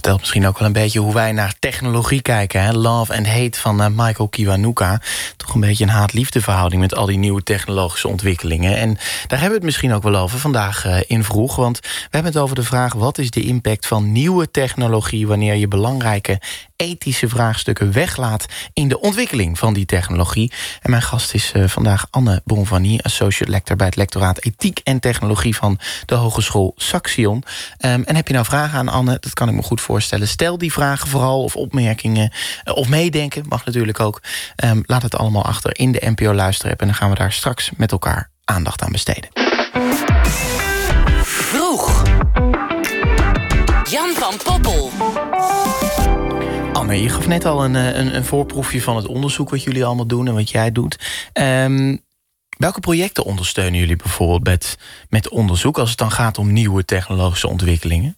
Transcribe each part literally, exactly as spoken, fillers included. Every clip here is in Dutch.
vertelt misschien ook wel een beetje hoe wij naar technologie kijken. Hè? Love and Hate van uh, Michael Kiwanuka. Toch een beetje een haat-liefde verhouding met al die nieuwe technologische ontwikkelingen. En daar hebben we het misschien ook wel over vandaag uh, in Vroeg. Want we hebben het over de vraag: wat is de impact van nieuwe technologie wanneer je belangrijke ethische vraagstukken weglaat in de ontwikkeling van die technologie? En mijn gast is uh, vandaag Anne Bonvanie, associate lector bij het lectoraat Ethiek en Technologie van de Hogeschool Saxion. Um, en heb je nou vragen aan Anne? Dat kan ik me goed voorstellen. Stel die vragen vooral, of opmerkingen, uh, of meedenken, mag natuurlijk ook. Um, laat het allemaal achter in de N P O Luisterapp en dan gaan we daar straks met elkaar aandacht aan besteden. Vroeg. Jan van Poppel. Anne, je gaf net al een, een, een voorproefje van het onderzoek wat jullie allemaal doen en wat jij doet. Um, welke projecten ondersteunen jullie bijvoorbeeld met, met onderzoek als het dan gaat om nieuwe technologische ontwikkelingen?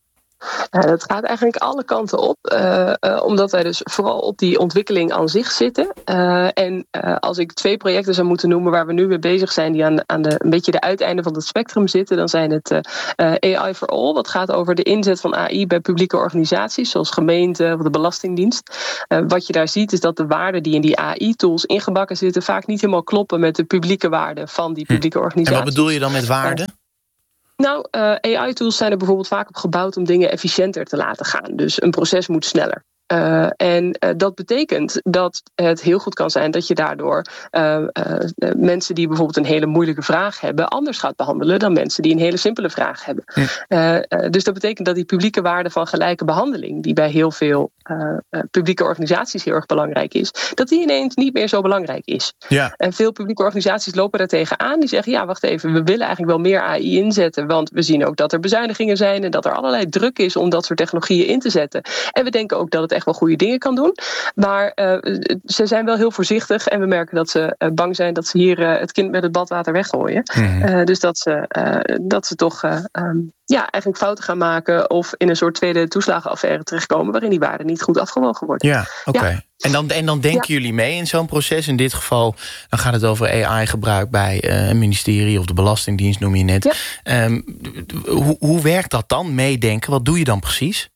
Ja, dat gaat eigenlijk alle kanten op, uh, uh, omdat wij dus vooral op die ontwikkeling aan zich zitten. Uh, en uh, als ik twee projecten zou moeten noemen waar we nu mee bezig zijn, die aan, aan de, een beetje de uiteinden van het spectrum zitten, dan zijn het uh, uh, A I for All. Dat gaat over de inzet van A I bij publieke organisaties, zoals gemeenten of de Belastingdienst. Uh, wat je daar ziet is dat de waarden die in die A I-tools ingebakken zitten vaak niet helemaal kloppen met de publieke waarden van die publieke organisaties. En wat bedoel je dan met waarden? Uh, Nou, uh, A I-tools zijn er bijvoorbeeld vaak op gebouwd om dingen efficiënter te laten gaan. Dus een proces moet sneller. Uh, en uh, dat betekent dat het heel goed kan zijn dat je daardoor uh, uh, mensen die bijvoorbeeld een hele moeilijke vraag hebben anders gaat behandelen dan mensen die een hele simpele vraag hebben. Ja. Uh, uh, dus dat betekent dat die publieke waarde van gelijke behandeling, die bij heel veel uh, uh, publieke organisaties heel erg belangrijk is, dat die ineens niet meer zo belangrijk is. Ja. En veel publieke organisaties lopen daar tegenaan. Die zeggen, ja, wacht even, we willen eigenlijk wel meer A I inzetten, want we zien ook dat er bezuinigingen zijn en dat er allerlei druk is om dat soort technologieën in te zetten. En we denken ook dat het echt wel goede dingen kan doen. Maar uh, ze zijn wel heel voorzichtig en we merken dat ze uh, bang zijn dat ze hier uh, het kind met het badwater weggooien. Mm-hmm. Uh, dus dat ze, uh, dat ze toch uh, um, ja, eigenlijk fouten gaan maken of in een soort tweede toeslagenaffaire terechtkomen waarin die waarden niet goed afgewogen worden. Ja, oké. Okay. Ja. En dan, en dan denken ja. jullie mee in zo'n proces. In dit geval dan gaat het over A I-gebruik bij uh, een ministerie of de Belastingdienst, noem je net. Ja. Um, hoe, hoe werkt dat dan, meedenken? Wat doe je dan precies?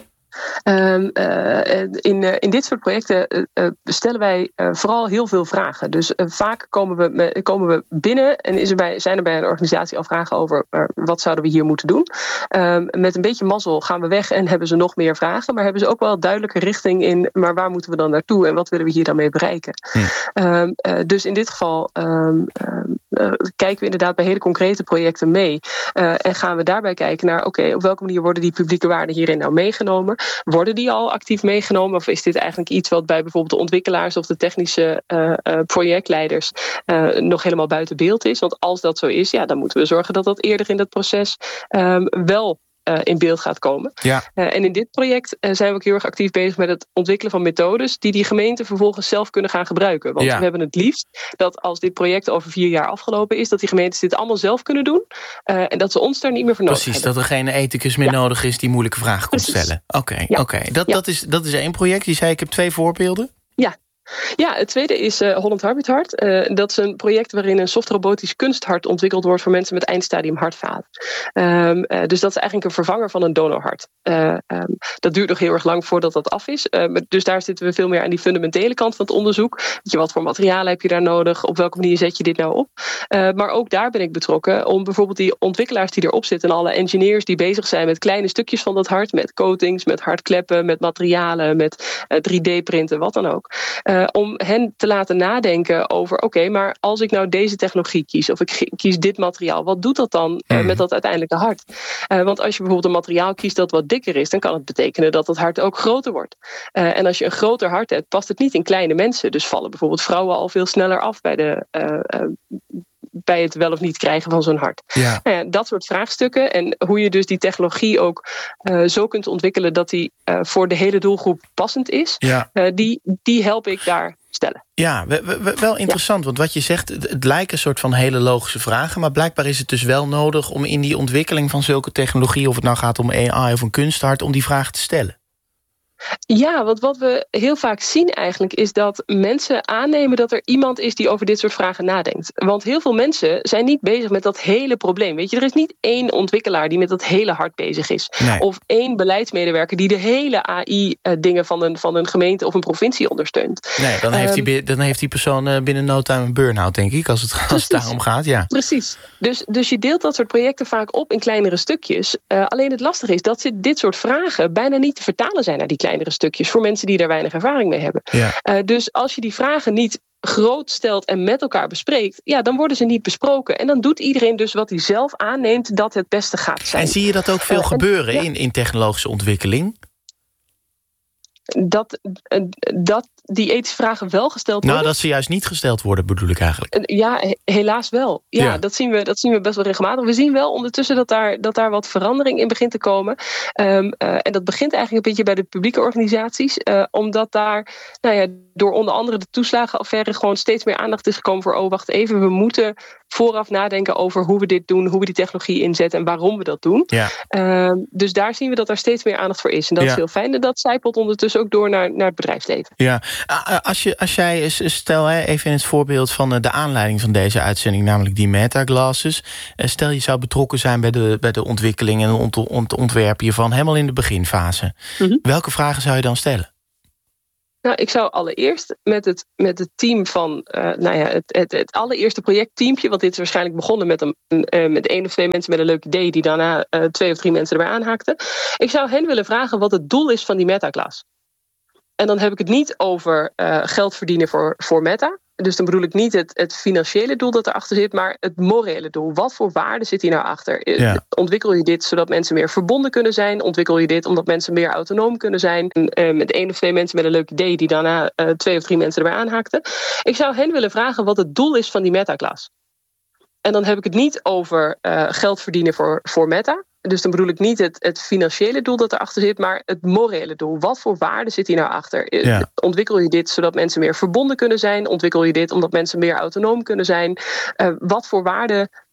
Um, uh, in, uh, in dit soort projecten uh, uh, stellen wij uh, vooral heel veel vragen. Dus uh, vaak komen we, me, komen we binnen en is er bij, zijn er bij een organisatie al vragen over uh, wat zouden we hier moeten doen. Um, met een beetje mazzel gaan we weg en hebben ze nog meer vragen. Maar hebben ze ook wel duidelijke richting in, maar waar moeten we dan naartoe en wat willen we hier dan mee bereiken? Hm. Um, uh, dus in dit geval um, um, uh, kijken we inderdaad bij hele concrete projecten mee. Uh, en gaan we daarbij kijken naar, oké, okay, op welke manier worden die publieke waarden hierin nou meegenomen? Worden die al actief meegenomen? Of is dit eigenlijk iets wat bij bijvoorbeeld de ontwikkelaars of de technische uh, uh, projectleiders uh, nog helemaal buiten beeld is? Want als dat zo is, ja, dan moeten we zorgen dat dat eerder in dat proces um, wel Uh, in beeld gaat komen. Ja. Uh, en in dit project uh, zijn we ook heel erg actief bezig met het ontwikkelen van methodes die die gemeenten vervolgens zelf kunnen gaan gebruiken. Want ja. we hebben het liefst dat als dit project over vier jaar afgelopen is, dat die gemeentes dit allemaal zelf kunnen doen uh, en dat ze ons daar niet meer voor nodig Precies, hebben. Dat er geen ethicus meer ja. nodig is die moeilijke vragen komt stellen. Oké, okay, ja. okay. dat, ja. dat, is, dat is één project. Je zei, ik heb twee voorbeelden. Ja. Ja, het tweede is uh, Holland Hartbeathart. Uh, dat is een project waarin een softrobotisch kunsthart ontwikkeld wordt voor mensen met eindstadium hartfalen. Um, uh, dus dat is eigenlijk een vervanger van een donorhart. Uh, um, dat duurt nog heel erg lang voordat dat af is. Uh, dus daar zitten we veel meer aan die fundamentele kant van het onderzoek. Weet je, wat voor materialen heb je daar nodig? Op welke manier zet je dit nou op? Uh, maar ook daar ben ik betrokken om bijvoorbeeld die ontwikkelaars die erop zitten en alle engineers die bezig zijn met kleine stukjes van dat hart, met coatings, met hartkleppen, met materialen, met uh, drie D-printen, wat dan ook. Uh, Uh, om hen te laten nadenken over, oké, okay, maar als ik nou deze technologie kies, of ik kies dit materiaal, wat doet dat dan uh, met dat uiteindelijke hart? Uh, want als je bijvoorbeeld een materiaal kiest dat wat dikker is, dan kan het betekenen dat het hart ook groter wordt. Uh, en als je een groter hart hebt, past het niet in kleine mensen. Dus vallen bijvoorbeeld vrouwen al veel sneller af bij de uh, uh, bij het wel of niet krijgen van zo'n hart. Ja. Nou ja, dat soort vraagstukken en hoe je dus die technologie ook uh, zo kunt ontwikkelen dat die uh, voor de hele doelgroep passend is, ja. uh, die, die help ik daar stellen. Ja, we, we, wel interessant, ja. want wat je zegt, het, het lijken een soort van hele logische vragen, maar blijkbaar is het dus wel nodig om in die ontwikkeling van zulke technologie, of het nou gaat om A I of een kunsthart, om die vragen te stellen. Ja, want wat we heel vaak zien eigenlijk is dat mensen aannemen dat er iemand is die over dit soort vragen nadenkt. Want heel veel mensen zijn niet bezig met dat hele probleem. Weet je, er is niet één ontwikkelaar die met dat hele hard bezig is. Nee. Of één beleidsmedewerker die de hele A I-dingen van een, van een gemeente of een provincie ondersteunt. Nee, dan heeft, um, die, dan heeft die persoon binnen no time een burn-out, denk ik, als het, als het daarom gaat. Ja. Precies. Dus, dus je deelt dat soort projecten vaak op in kleinere stukjes. Uh, alleen het lastige is dat dit soort vragen bijna niet te vertalen zijn naar die kleinere stukjes voor mensen die daar weinig ervaring mee hebben. Ja. Uh, dus als je die vragen niet groot stelt en met elkaar bespreekt, ja, dan worden ze niet besproken. En dan doet iedereen dus wat hij zelf aanneemt dat het beste gaat zijn. En zie je dat ook veel uh, gebeuren en, ja. in, in technologische ontwikkeling? Dat, dat die ethische vragen wel gesteld worden? Nou, dat ze juist niet gesteld worden, bedoel ik eigenlijk. Ja, helaas wel. Ja, ja. Dat, zien we, dat zien we best wel regelmatig. We zien wel ondertussen dat daar, dat daar wat verandering in begint te komen. Um, uh, en dat begint eigenlijk een beetje bij de publieke organisaties. Uh, omdat daar, nou ja, door onder andere de toeslagenaffaire gewoon steeds meer aandacht is gekomen voor, oh, wacht even, we moeten vooraf nadenken over hoe we dit doen, hoe we die technologie inzetten en waarom we dat doen. Ja. Um, dus daar zien we dat er steeds meer aandacht voor is. En dat ja. is heel fijn. En dat zijpelt ondertussen ook door naar, naar het bedrijfsleven. Ja, als, je, als jij, stel even in het voorbeeld van de aanleiding van deze uitzending, namelijk die metaglasses. Stel je zou betrokken zijn bij de, bij de ontwikkeling en ont, ont, ontwerp hiervan, helemaal in de beginfase. Mm-hmm. Welke vragen zou je dan stellen? Nou, ik zou allereerst met het, met het team van, uh, nou ja, het, het, het allereerste projectteampje, want dit is waarschijnlijk begonnen met, een, uh, met één of twee mensen met een leuk idee, die daarna uh, twee of drie mensen erbij aanhaakten. Ik zou hen willen vragen wat het doel is van die metaglass. En dan heb ik het niet over uh, geld verdienen voor, voor Meta. Dus dan bedoel ik niet het, het financiële doel dat erachter zit, maar het morele doel. Wat voor waarde zit hier nou achter? Ja. Ontwikkel je dit zodat mensen meer verbonden kunnen zijn? Ontwikkel je dit omdat mensen meer autonoom kunnen zijn? En, uh, met één of twee mensen met een leuk idee die daarna uh, twee of drie mensen erbij aanhaakten. Ik zou hen willen vragen wat het doel is van die metaglass. En dan heb ik het niet over uh, geld verdienen voor, voor Meta. Dus dan bedoel ik niet het, het financiële doel dat erachter zit, maar het morele doel. Wat voor waarde zit hier nou achter? Ja. Ontwikkel je dit zodat mensen meer verbonden kunnen zijn? Ontwikkel je dit omdat mensen meer autonoom kunnen zijn? Uh, wat voor waarde